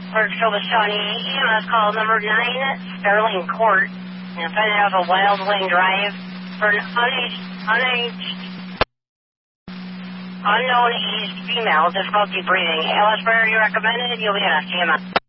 Kirksville to Shawnee, EMS call number 9 Sterling Court. And finding out a Wild Wing Drive for an unknown aged female, difficulty breathing. ALS prayer you recommended, you'll be on a CMS.